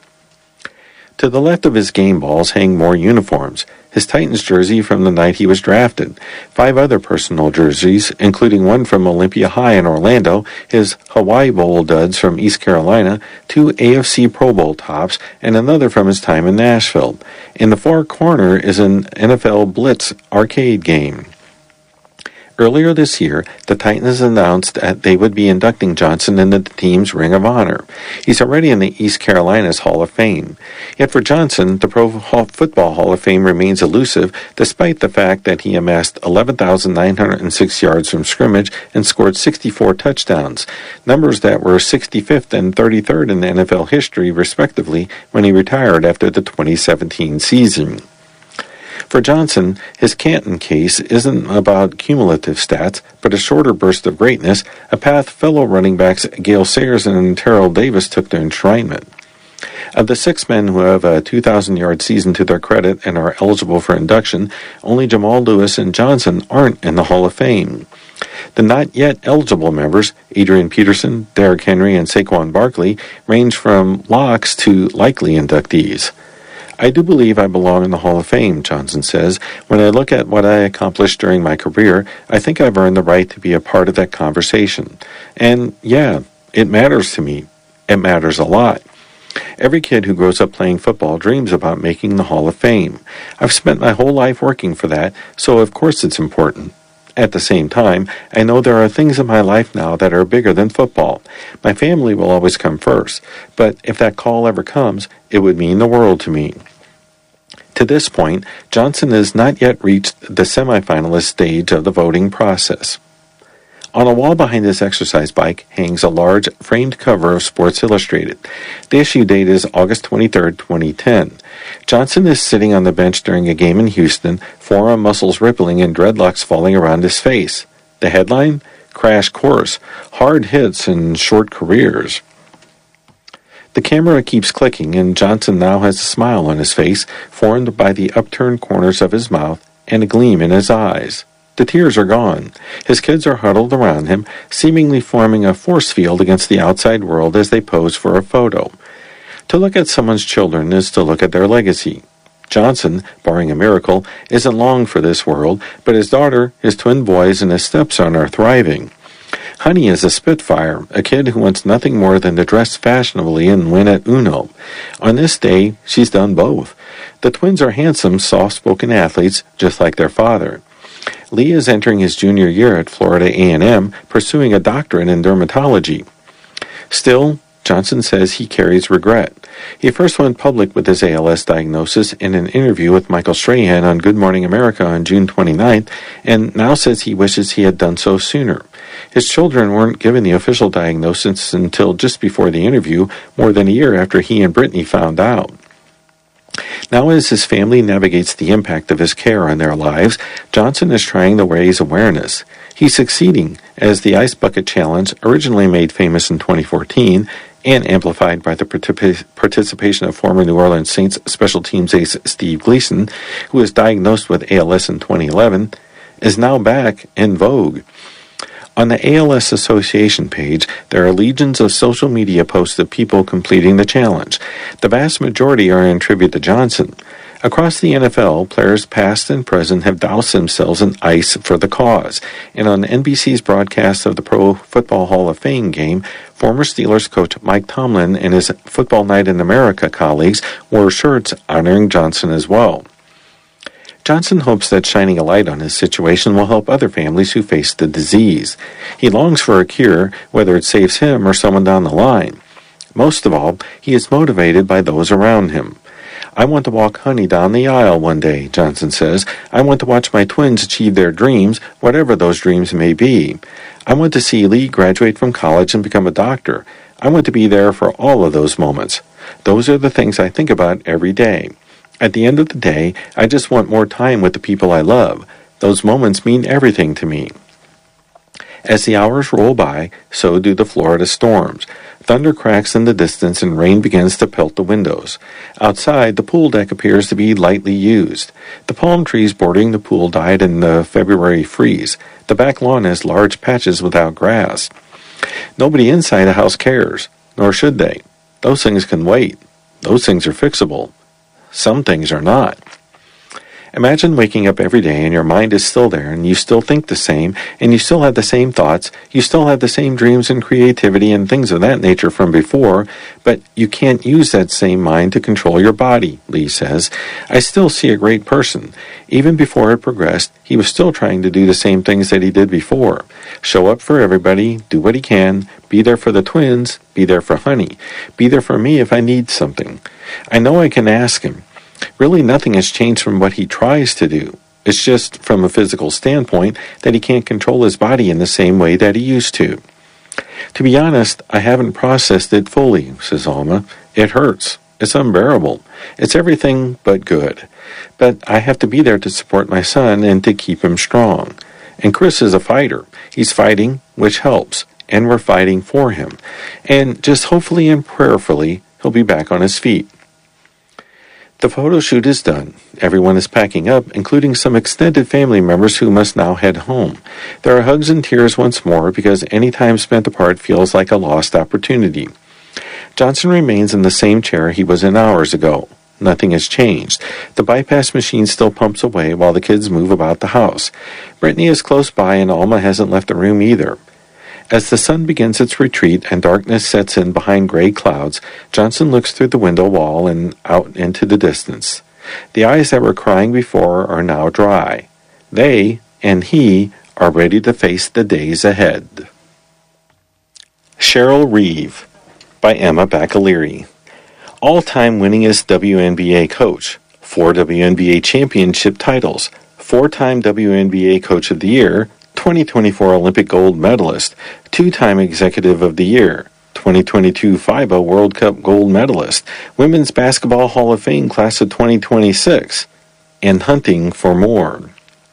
To the left of his game balls hang more uniforms. His Titans jersey from the night he was drafted, five other personal jerseys, including one from Olympia High in Orlando, his Hawaii Bowl duds from East Carolina, two A F C Pro Bowl tops, and another from his time in Nashville. In the far corner is an N F L Blitz arcade game. Earlier this year, the Titans announced that they would be inducting Johnson into the team's Ring of Honor. He's already in the East Carolina's Hall of Fame. Yet for Johnson, the Pro Football Hall of Fame remains elusive, despite the fact that he amassed eleven thousand nine hundred six yards from scrimmage and scored sixty-four touchdowns, numbers that were sixty-fifth and thirty-third in N F L history, respectively, when he retired after the twenty seventeen season. For Johnson, his Canton case isn't about cumulative stats, but a shorter burst of greatness, a path fellow running backs Gale Sayers and Terrell Davis took to enshrinement. Of the six men who have a two thousand yard season to their credit and are eligible for induction, only Jamal Lewis and Johnson aren't in the Hall of Fame. The not yet eligible members, Adrian Peterson, Derrick Henry, and Saquon Barkley, range from locks to likely inductees. "I do believe I belong in the Hall of Fame," Johnson says. "When I look at what I accomplished during my career, I think I've earned the right to be a part of that conversation. And, yeah, it matters to me. It matters a lot. Every kid who grows up playing football dreams about making the Hall of Fame. I've spent my whole life working for that, so of course it's important. At the same time, I know there are things in my life now that are bigger than football. My family will always come first, but if that call ever comes, it would mean the world to me." To this point, Johnson has not yet reached the semifinalist stage of the voting process. On a wall behind his exercise bike hangs a large framed cover of Sports Illustrated. The issue date is August twenty-third, twenty ten. Johnson is sitting on the bench during a game in Houston, forearm muscles rippling and dreadlocks falling around his face. The headline? Crash Course, Hard Hits and Short Careers. The camera keeps clicking, and Johnson now has a smile on his face, formed by the upturned corners of his mouth and a gleam in his eyes. The tears are gone. His kids are huddled around him, seemingly forming a force field against the outside world as they pose for a photo. To look at someone's children is to look at their legacy. Johnson, barring a miracle, isn't long for this world, but his daughter, his twin boys, and his stepson are thriving. Honey is a spitfire, a kid who wants nothing more than to dress fashionably and win at Uno. On this day, she's done both. The twins are handsome, soft-spoken athletes, just like their father. Lee is entering his junior year at Florida A and M, pursuing a doctorate in dermatology. Still, Johnson says he carries regret. He first went public with his A L S diagnosis in an interview with Michael Strahan on Good Morning America on June twenty-ninth, and now says he wishes he had done so sooner. His children weren't given the official diagnosis until just before the interview, more than a year after he and Brittany found out. Now, as his family navigates the impact of his care on their lives, Johnson is trying to raise awareness. He's succeeding, as the Ice Bucket Challenge, originally made famous in twenty fourteen, and amplified by the particip- participation of former New Orleans Saints special teams ace Steve Gleason, who was diagnosed with A L S in twenty eleven, is now back in vogue. On the A L S Association page, there are legions of social media posts of people completing the challenge. The vast majority are in tribute to Johnson. Across the N F L, players past and present have doused themselves in ice for the cause. And on N B C's broadcast of the Pro Football Hall of Fame game, former Steelers coach Mike Tomlin and his Football Night in America colleagues wore shirts honoring Johnson as well. Johnson hopes that shining a light on his situation will help other families who face the disease. He longs for a cure, whether it saves him or someone down the line. Most of all, he is motivated by those around him. I want to walk Honey down the aisle one day, Johnson says. I want to watch my twins achieve their dreams, whatever those dreams may be. I want to see Lee graduate from college and become a doctor. I want to be there for all of those moments. Those are the things I think about every day. At the end of the day, I just want more time with the people I love. Those moments mean everything to me. As the hours roll by, so do the Florida storms. Thunder cracks in the distance and rain begins to pelt the windows. Outside, the pool deck appears to be lightly used. The palm trees bordering the pool died in the February freeze. The back lawn has large patches without grass. Nobody inside a house cares, nor should they. Those things can wait. Those things are fixable. Some things are not. Imagine waking up every day and your mind is still there and you still think the same and you still have the same thoughts, you still have the same dreams and creativity and things of that nature from before, but you can't use that same mind to control your body, Lee says. I still see a great person. Even before it progressed, he was still trying to do the same things that he did before. Show up for everybody, do what he can, be there for the twins, be there for Honey, be there for me if I need something. I know I can ask him. Really, nothing has changed from what he tries to do. It's just, from a physical standpoint, that he can't control his body in the same way that he used to. To be honest, I haven't processed it fully, says Alma. It hurts. It's unbearable. It's everything but good. But I have to be there to support my son and to keep him strong. And Chris is a fighter. He's fighting, which helps. And we're fighting for him. And just hopefully and prayerfully, he'll be back on his feet. The photo shoot is done. Everyone is packing up, including some extended family members who must now head home. There are hugs and tears once more because any time spent apart feels like a lost opportunity. Johnson remains in the same chair he was in hours ago. Nothing has changed. The bypass machine still pumps away while the kids move about the house. Brittany is close by and Alma hasn't left the room either. As the sun begins its retreat and darkness sets in behind gray clouds, Johnson looks through the window wall and out into the distance. The eyes that were crying before are now dry. They, and he, are ready to face the days ahead. Cheryl Reeve by Emma Bacaleary. All-time winningest W N B A coach, four W N B A championship titles, four-time W N B A Coach of the Year, twenty twenty-four Olympic gold medalist, two-time Executive of the Year, twenty twenty-two FIBA World Cup gold medalist, Women's Basketball Hall of Fame class of twenty twenty-six, and hunting for more.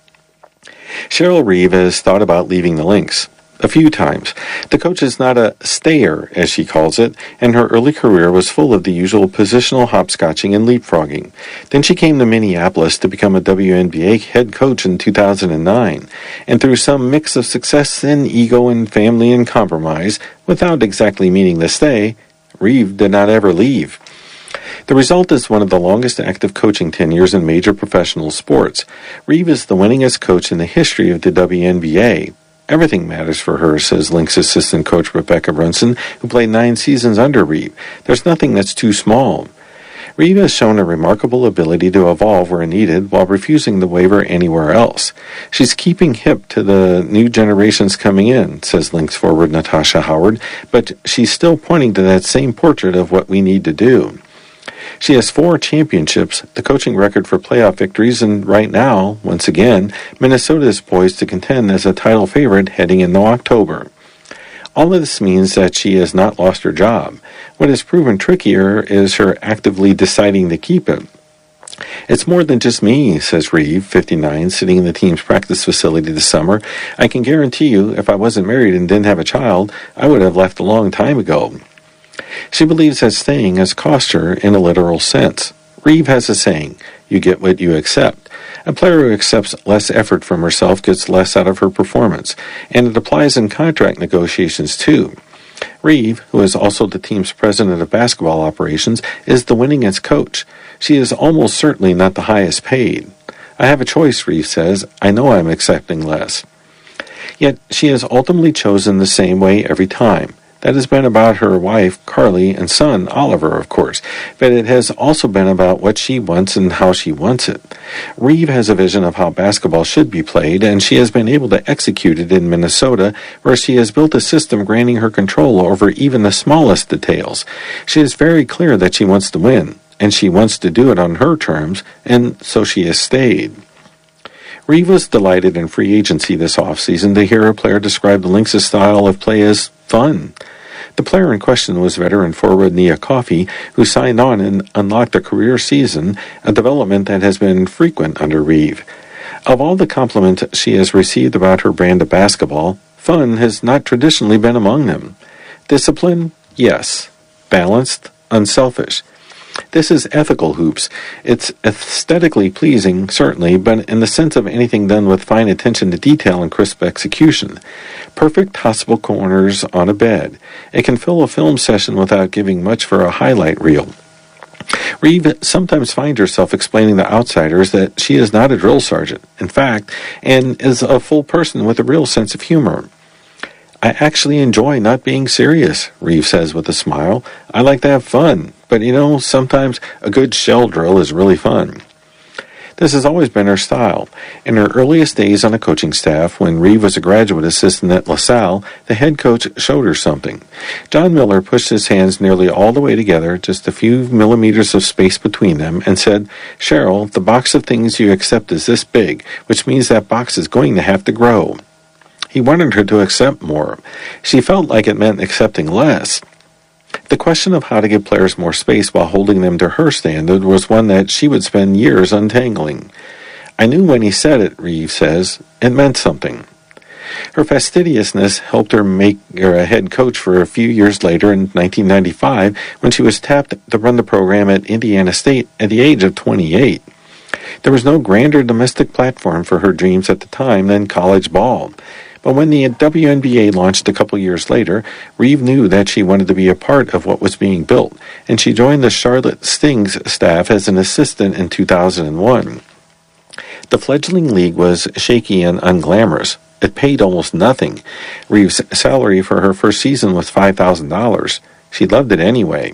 Cheryl Reeve has thought about leaving the Lynx a few times. The coach is not a stayer, as she calls it, and her early career was full of the usual positional hopscotching and leapfrogging. Then she came to Minneapolis to become a W N B A head coach in two thousand nine, and through some mix of success and ego and family and compromise, without exactly meaning to stay, Reeve did not ever leave. The result is one of the longest active coaching tenures in major professional sports. Reeve is the winningest coach in the history of the W N B A. Everything matters for her, says Lynx assistant coach Rebecca Brunson, who played nine seasons under Reeve. There's nothing that's too small. Reeve has shown a remarkable ability to evolve where needed while refusing to waver anywhere else. She's keeping hip to the new generations coming in, says Lynx forward Natasha Howard, but she's still pointing to that same portrait of what we need to do. She has four championships, the coaching record for playoff victories, and right now, once again, Minnesota is poised to contend as a title favorite heading into October. All of this means that she has not lost her job. What has proven trickier is her actively deciding to keep it. It's more than just me, says Reeve, fifty-nine, sitting in the team's practice facility this summer. I can guarantee you, if I wasn't married and didn't have a child, I would have left a long time ago. She believes that staying has cost her in a literal sense. Reeve has a saying, you get what you accept. A player who accepts less effort from herself gets less out of her performance, and it applies in contract negotiations too. Reeve, who is also the team's president of basketball operations, is the winningest coach. She is almost certainly not the highest paid. I have a choice, Reeve says. I know I'm accepting less. Yet she has ultimately chosen the same way every time. That has been about her wife, Carly, and son, Oliver, of course, but it has also been about what she wants and how she wants it. Reeve has a vision of how basketball should be played, and she has been able to execute it in Minnesota, where she has built a system granting her control over even the smallest details. She is very clear that she wants to win, and she wants to do it on her terms, and so she has stayed. Reeve was delighted in free agency this offseason to hear a player describe the Lynx' style of play as fun. The player in question was veteran forward Nia Coffey, who signed on and unlocked a career season, a development that has been frequent under Reeve. Of all the compliments she has received about her brand of basketball, fun has not traditionally been among them. Discipline? Yes. Balanced? Unselfish. This is ethical hoops. It's aesthetically pleasing, certainly, but in the sense of anything done with fine attention to detail and crisp execution. Perfect possible corners on a bed. It can fill a film session without giving much for a highlight reel. Reeve sometimes finds herself explaining to outsiders that she is not a drill sergeant, in fact, and is a full person with a real sense of humor. I actually enjoy not being serious, Reeve says with a smile. I like to have fun, but you know, sometimes a good shell drill is really fun. This has always been her style. In her earliest days on the coaching staff, when Reeve was a graduate assistant at LaSalle, the head coach showed her something. John Miller pushed his hands nearly all the way together, just a few millimeters of space between them, and said, "Cheryl, the box of things you accept is this big, which means that box is going to have to grow." He wanted her to accept more. She felt like it meant accepting less. The question of how to give players more space while holding them to her standard was one that she would spend years untangling. I knew when he said it, Reeve says, it meant something. Her fastidiousness helped her make her a head coach for a few years later in nineteen ninety-five when she was tapped to run the program at Indiana State at the age of twenty-eight. There was no grander domestic platform for her dreams at the time than college ball. But when the W N B A launched a couple years later, Reeve knew that she wanted to be a part of what was being built, and she joined the Charlotte Stings staff as an assistant in two thousand one. The fledgling league was shaky and unglamorous. It paid almost nothing. Reeve's salary for her first season was five thousand dollars. She loved it anyway.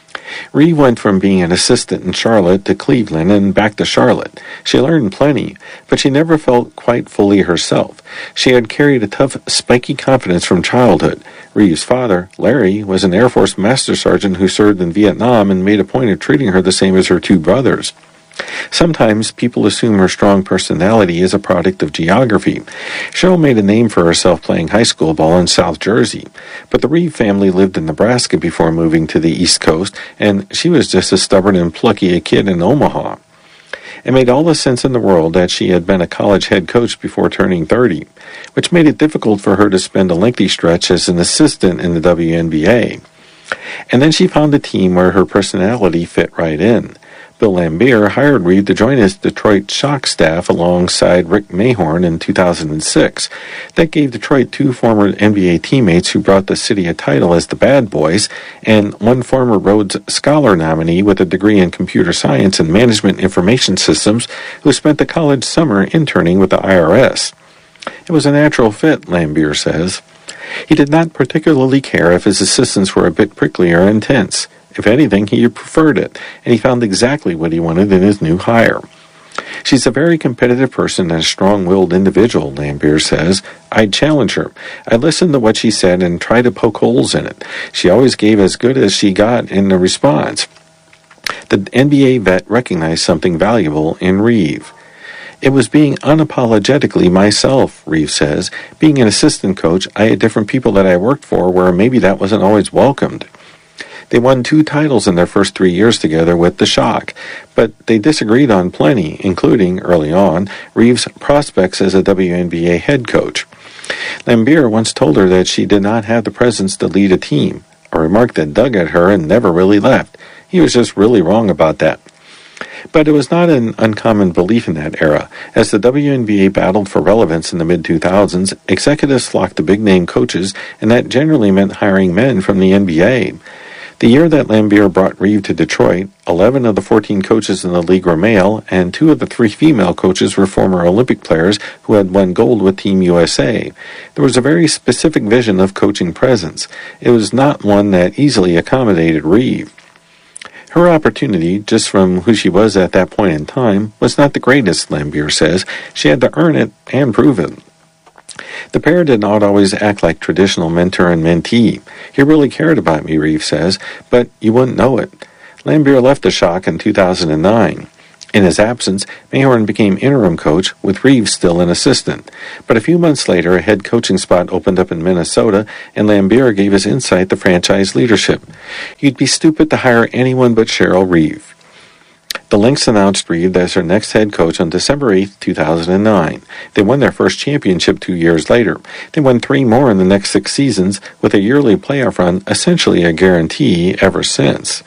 Reeve went from being an assistant in Charlotte to Cleveland and back to Charlotte. She learned plenty, but she never felt quite fully herself. She had carried a tough, spiky confidence from childhood. Reeve's father, Larry, was an Air Force Master Sergeant who served in Vietnam and made a point of treating her the same as her two brothers. Sometimes people assume her strong personality is a product of geography. Cheryl made a name for herself playing high school ball in South Jersey, but the Reeve family lived in Nebraska before moving to the East Coast, and she was just as stubborn and plucky a kid in Omaha. It made all the sense in the world that she had been a college head coach before turning thirty, which made it difficult for her to spend a lengthy stretch as an assistant in the W N B A. And then she found a team where her personality fit right in. Bill Laimbeer hired Reeve to join his Detroit Shock staff alongside Rick Mahorn in two thousand six. That gave Detroit two former N B A teammates who brought the city a title as the Bad Boys, and one former Rhodes Scholar nominee with a degree in computer science and management information systems who spent the college summer interning with the I R S. It was a natural fit, Laimbeer says. He did not particularly care if his assistants were a bit prickly or intense. If anything, he preferred it, and he found exactly what he wanted in his new hire. She's a very competitive person and a strong-willed individual, Laimbeer says. I'd challenge her. I'd listen to what she said and try to poke holes in it. She always gave as good as she got in the response. The N B A vet recognized something valuable in Reeve. It was being unapologetically myself, Reeve says. Being an assistant coach, I had different people that I worked for where maybe that wasn't always welcomed. They won two titles in their first three years together with the Shock, but they disagreed on plenty, including, early on, Reeve's prospects as a W N B A head coach. Laimbeer once told her that she did not have the presence to lead a team, a remark that dug at her and never really left. He was just really wrong about that. But it was not an uncommon belief in that era. As the W N B A battled for relevance in the mid two thousands, executives flocked to big-name coaches, and that generally meant hiring men from the N B A. The year that Laimbeer brought Reeve to Detroit, eleven of the fourteen coaches in the league were male, and two of the three female coaches were former Olympic players who had won gold with Team U S A. There was a very specific vision of coaching presence. It was not one that easily accommodated Reeve. Her opportunity, just from who she was at that point in time, was not the greatest, Laimbeer says. She had to earn it and prove it. The pair did not always act like traditional mentor and mentee. He really cared about me, Reeve says, but you wouldn't know it. Laimbeer left the Shock in two thousand nine. In his absence, Mayhorn became interim coach, with Reeve still an assistant. But a few months later, a head coaching spot opened up in Minnesota, and Laimbeer gave his insight to franchise leadership. You'd be stupid to hire anyone but Cheryl Reeve. The Lynx announced Reeve as their next head coach on December eighth, two thousand nine. They won their first championship two years later. They won three more in the next six seasons, with a yearly playoff run essentially a guarantee ever since.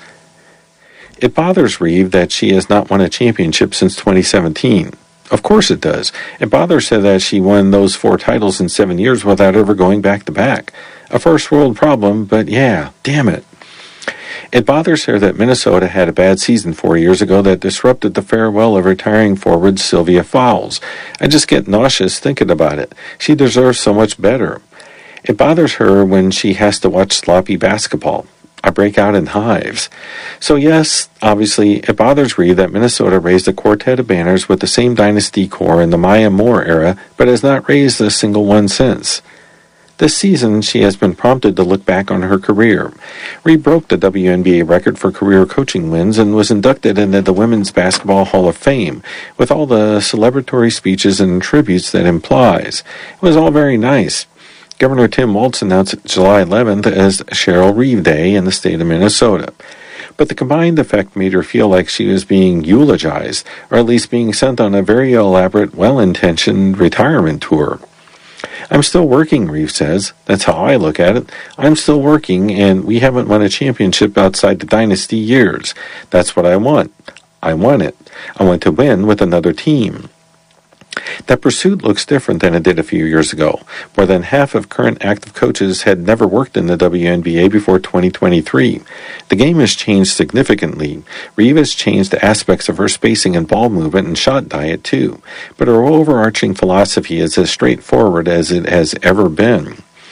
It bothers Reeve that she has not won a championship since twenty seventeen. Of course it does. It bothers her that she won those four titles in seven years without ever going back-to-back. A first-world problem, but yeah, damn it. It bothers her that Minnesota had a bad season four years ago that disrupted the farewell of retiring forward Sylvia Fowles. I just get nauseous thinking about it. She deserves so much better. It bothers her when she has to watch sloppy basketball. I break out in hives. So yes, obviously, it bothers Reeve that Minnesota raised a quartet of banners with the same dynasty core in the Maya Moore era, but has not raised a single one since. This season, she has been prompted to look back on her career. Reeve broke the W N B A record for career coaching wins and was inducted into the Women's Basketball Hall of Fame, with all the celebratory speeches and tributes that implies. It was all very nice. Governor Tim Walz announced July eleventh as Cheryl Reeve Day in the state of Minnesota. But the combined effect made her feel like she was being eulogized, or at least being sent on a very elaborate, well-intentioned retirement tour. I'm still working, Reeve says. That's how I look at it. I'm still working, and we haven't won a championship outside the dynasty years. That's what I want. I want it. I want to win with another team. That pursuit looks different than it did a few years ago. More than half of current active coaches had never worked in the W N B A before twenty twenty-three. The game has changed significantly. Reeve has changed aspects of her spacing and ball movement and shot diet too. But her overarching philosophy is as straightforward as it has ever been.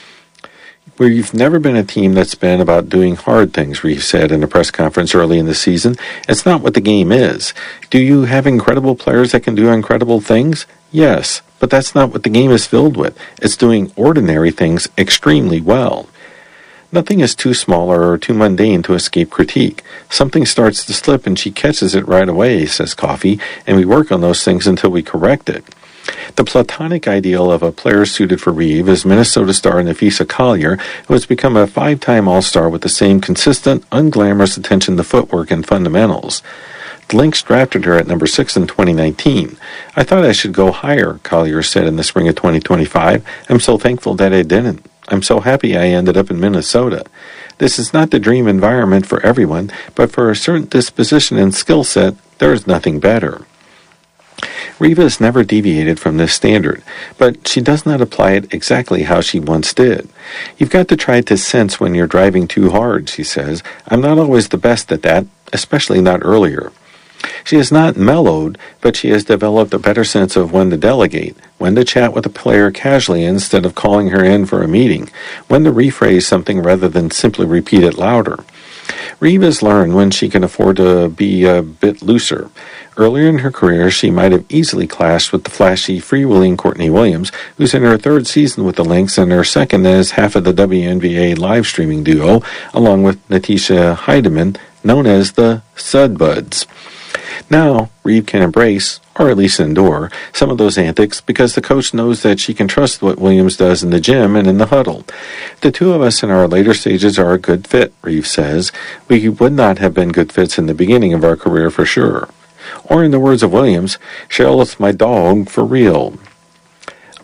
We've never been a team that's been about doing hard things, Reeve said in a press conference early in the season. It's not what the game is. Do you have incredible players that can do incredible things? Yes, but that's not what the game is filled with. It's doing ordinary things extremely well. Nothing is too small or too mundane to escape critique. Something starts to slip and she catches it right away, says Coffey, and we work on those things until we correct it. The platonic ideal of a player suited for Reeve is Minnesota star Napheesa Collier, who has become a five-time All-Star with the same consistent, unglamorous attention to footwork and fundamentals. The Lynx drafted her at number six in twenty nineteen. I thought I should go higher, Collier said in the spring of twenty twenty-five. I'm so thankful that I didn't. I'm so happy I ended up in Minnesota. This is not the dream environment for everyone, but for a certain disposition and skill set, there is nothing better. Reeve has never deviated from this standard, but she does not apply it exactly how she once did. You've got to try to sense when you're driving too hard, she says. I'm not always the best at that, especially not earlier. She has not mellowed, but she has developed a better sense of when to delegate, when to chat with a player casually instead of calling her in for a meeting, when to rephrase something rather than simply repeat it louder. Reeve has learned when she can afford to be a bit looser. Earlier in her career, she might have easily clashed with the flashy, freewheeling Courtney Williams, who's in her third season with the Lynx and her second as half of the W N B A live streaming duo, along with Natisha Heidemann, known as the Sudbuds. Now, Reeve can embrace, or at least endure, some of those antics because the coach knows that she can trust what Williams does in the gym and in the huddle. The two of us in our later stages are a good fit, Reeve says. We would not have been good fits in the beginning of our career for sure. Or in the words of Williams, Cheryl is my dog for real.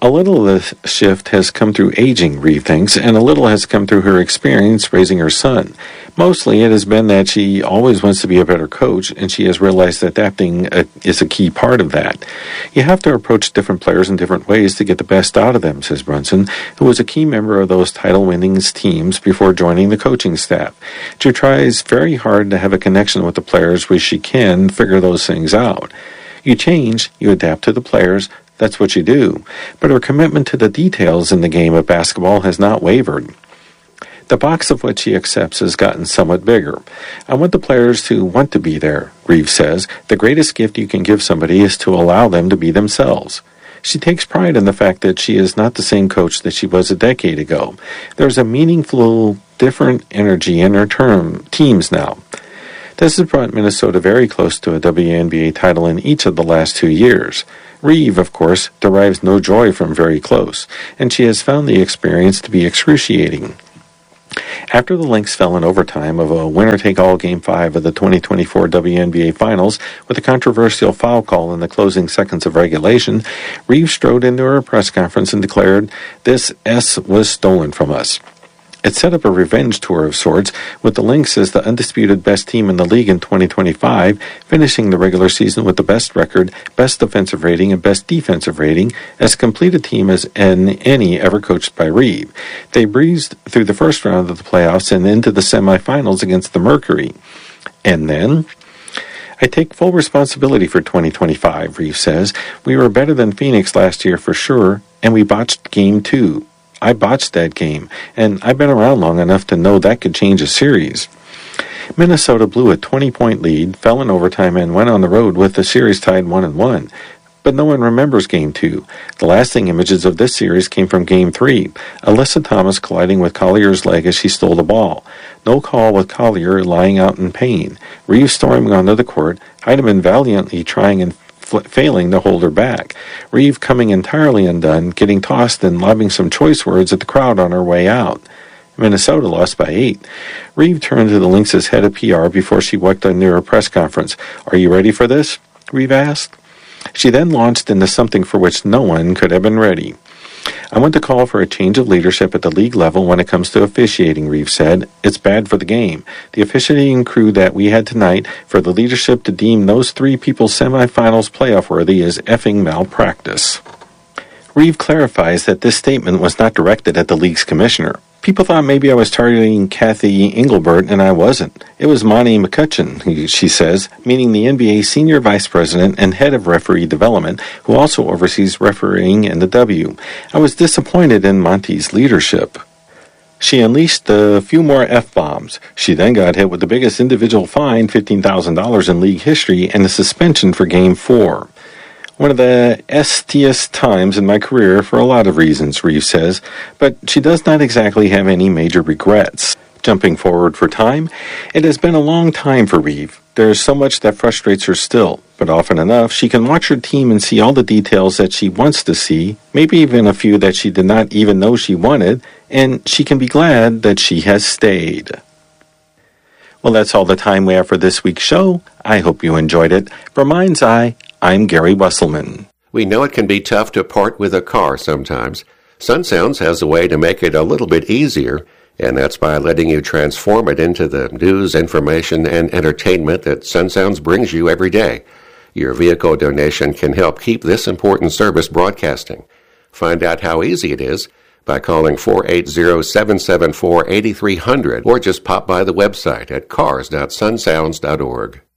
A little of the shift has come through aging, Reeve thinks, and a little has come through her experience raising her son. Mostly it has been that she always wants to be a better coach, and she has realized that adapting uh, is a key part of that. You have to approach different players in different ways to get the best out of them, says Brunson, who was a key member of those title-winning teams before joining the coaching staff. She tries very hard to have a connection with the players where she can figure those things out. You change, you adapt to the players. That's what you do. But her commitment to the details in the game of basketball has not wavered. The box of what she accepts has gotten somewhat bigger. I want the players to want to be there, Reeve says. The greatest gift you can give somebody is to allow them to be themselves. She takes pride in the fact that she is not the same coach that she was a decade ago. There's a meaningful, different energy in her term teams now. This has brought Minnesota very close to a W N B A title in each of the last two years. Reeve, of course, derives no joy from very close, and she has found the experience to be excruciating. After the Lynx fell in overtime of a winner-take-all Game five of the twenty twenty-four W N B A Finals with a controversial foul call in the closing seconds of regulation, Reeve strode into her press conference and declared, "This S was stolen from us." It set up a revenge tour of sorts, with the Lynx as the undisputed best team in the league in twenty twenty-five, finishing the regular season with the best record, best offensive rating, and best defensive rating, as complete a team as any ever coached by Reeve. They breezed through the first round of the playoffs and into the semifinals against the Mercury. And then... I take full responsibility for twenty twenty-five, Reeve says. We were better than Phoenix last year for sure, and we botched game two. I botched that game, and I've been around long enough to know that could change a series. Minnesota blew a twenty-point lead, fell in overtime, and went on the road with the series tied one and one. But no one remembers Game two. The lasting images of this series came from Game three, Alyssa Thomas colliding with Collier's leg as she stole the ball. No call with Collier lying out in pain. Reeve storming onto the court, Heidemann valiantly trying and failing to hold her back. Reeve coming entirely undone, getting tossed and lobbing some choice words at the crowd on her way out. Minnesota lost by eight. Reeve turned to the Lynx's head of P R before she walked into her press conference. "Are you ready for this?" Reeve asked. She then launched into something for which no one could have been ready. "I want to call for a change of leadership at the league level when it comes to officiating," Reeve said. "It's bad for the game. The officiating crew that we had tonight, for the leadership to deem those three people semifinals playoff worthy is effing malpractice." Reeve clarifies that this statement was not directed at the league's commissioner. "People thought maybe I was targeting Kathy Engelbert, and I wasn't. It was Monty McCutcheon," she says, meaning the N B A senior vice president and head of referee development, who also oversees refereeing in the W. "I was disappointed in Monty's leadership." She unleashed a few more F-bombs. She then got hit with the biggest individual fine, fifteen thousand dollars in league history, and a suspension for Game four. "One of the estiest times in my career for a lot of reasons," Reeve says, but she does not exactly have any major regrets. Jumping forward for time, it has been a long time for Reeve. There is so much that frustrates her still, but often enough she can watch her team and see all the details that she wants to see, maybe even a few that she did not even know she wanted, and she can be glad that she has stayed. Well, that's all the time we have for this week's show. I hope you enjoyed it. For Mind's Eye, I'm Gary Wesselman. We know it can be tough to part with a car sometimes. Sun Sounds has a way to make it a little bit easier, and that's by letting you transform it into the news, information, and entertainment that Sun Sounds brings you every day. Your vehicle donation can help keep this important service broadcasting. Find out how easy it is by calling four eight zero, seven seven four, eight three zero zero or just pop by the website at cars dot sun sounds dot org.